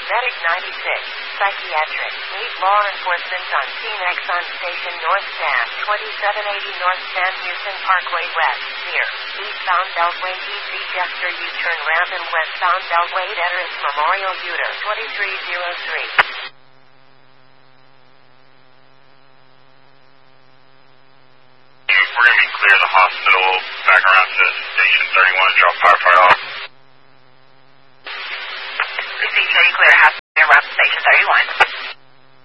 Medic 96, Psychiatric, meet law enforcement on scene Exxon Station North San 2780 North San Houston Parkway West, near eastbound Beltway DC Jester U-turn ramp and westbound Beltway Veterans Memorial U-turn 2303. We're going to be clear of the hospital, back around to Station 31, drop firefighter off. Received, are you clear? Hospital around Station 31.